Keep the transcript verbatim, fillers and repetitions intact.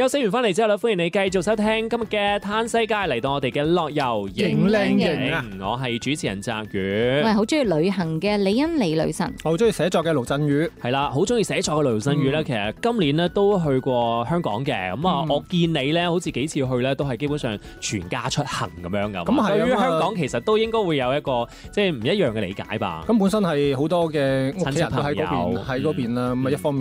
休息完翻嚟之後咧，歡迎你繼續收聽今日嘅嘆世界，嚟到我哋嘅樂遊影靚型啊！ 我係主持人澤宇， 我係好中意旅行嘅李欣李女神， 我好中意寫作嘅盧振宇， 係啦，好中意寫作嘅盧振宇咧。其實今年咧都去過香港嘅，咁啊，我見你咧好似幾次去咧都係基本上全家出行咁樣噶。咁對於香港其實都應該會有一個即係唔一樣嘅理解吧。 咁本身係好多嘅屋企人都喺嗰邊，喺嗰邊啦。咁啊，一方面